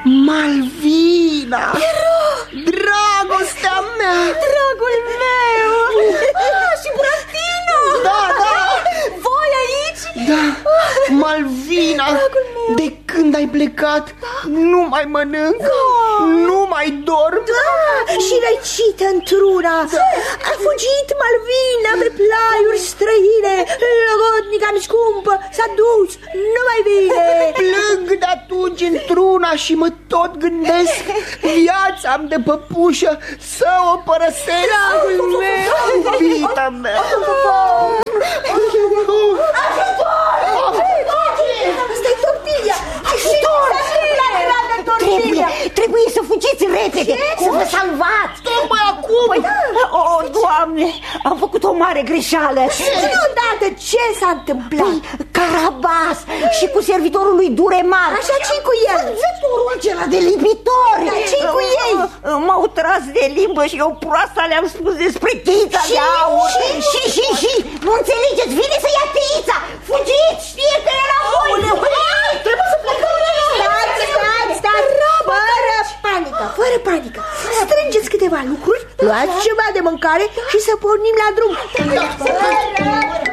Malvina! Dragostea mea! Dragul meu! Și Buratino! Da! Voi aici? Da, Malvina, de când ai plecat, nu mai mănânc, nu mai dorm. Și răcită într-una. A fugit Malvina pe plaiuri străine. Logodnica-mi scumpă s-a dus, nu mai vine. Plâng de atunci într-una și mă tot gândesc, viața-mi de păpușă să o părăsesc. Dragul meu, iubita mea. Asta-i tortilla. Trebuie să fugiți repede, să vă salvați. Tocmai acum. Oh, Doamne, am făcut o mare greșeală. Deodată ce s-a întâmplat? Carabas și cu servitorul lui Duremar. Așa, ce cu el? Văzătorul acela de lipitori. Ce cu ei? M-au tras de limbă și eu proasta le-am spus despre tița de aur. Și nu înțelegeți, vine să ia tița. Fugiți, știe că e la voi. Trebuie să plecăm. Stați, fără panică. Strângeți câteva lucruri, luați ceva de mâncare și să pornim la drum.